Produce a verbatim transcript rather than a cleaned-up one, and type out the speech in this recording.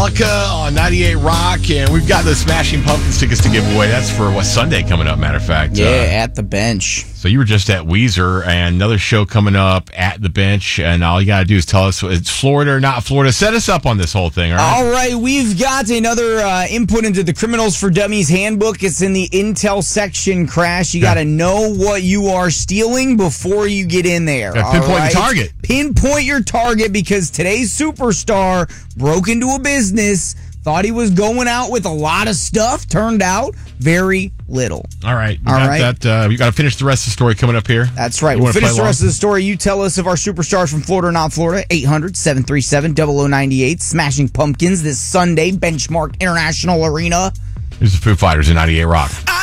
Metallica on ninety-eight Rock, and we've got the Smashing Pumpkins tickets to give away. That's for what, Sunday coming up, matter of fact. Yeah, uh, at the bench. So you were just at Weezer, and another show coming up at the bench, and all you got to do is tell us it's Florida or not Florida. Set us up on this whole thing, all right? All right, we've got another uh, input into the Criminals for Dummies handbook. It's in the Intel section, Crash. You got to know what you are stealing before you get in there. Got to pinpoint right? the target. Pinpoint your target, because today's superstar broke into a business, thought he was going out with a lot of stuff, turned out very little. All right. We All got right. that. Uh, we got to finish the rest of the story coming up here. That's right. You We'll wanna finish play the along? rest of the story. You tell us if our superstars from Florida or not Florida. eight hundred, seven three seven, zero zero nine eight. Smashing Pumpkins this Sunday, Benchmark International Arena. Here's the Foo Fighters in ninety-eight Rock.